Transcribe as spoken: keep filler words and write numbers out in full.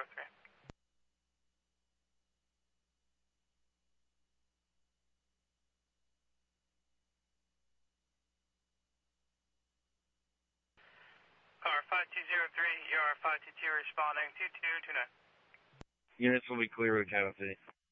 three. Car five two zero three, E R five two two responding two two two nine. Units will be clear with Tower City.